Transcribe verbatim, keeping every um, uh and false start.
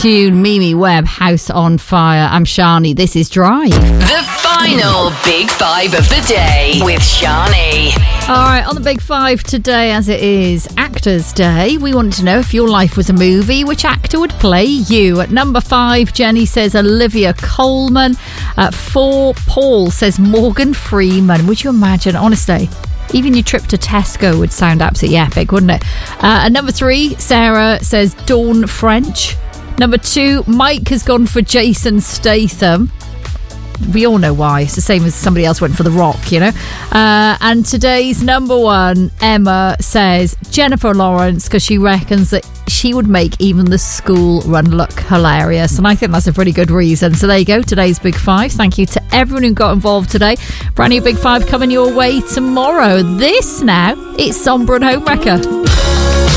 tune, Mimi Webb, House on Fire. I'm Shani. This is Drive. The final Big Five of the day with Shani. All right, on the Big Five today, as it is Actors Day, we want to know if your life was a movie, which actor would play you? At number five, Jenny says Olivia Colman. At four, Paul says Morgan Freeman. Would you imagine, honestly? Even your trip to Tesco would sound absolutely epic, wouldn't it? Uh, at number three, Sarah says Dawn French. Number two, Mike has gone for Jason Statham. We all know why. It's the same as somebody else went for The Rock, you know. Uh, and today's number one, Emma says Jennifer Lawrence, because she reckons that she would make even the school run look hilarious. And I think that's a pretty good reason. So there you go, today's Big Five. Thank you to everyone who got involved today. Brand new Big Five coming your way tomorrow. This now, it's Sombra and Homewrecker.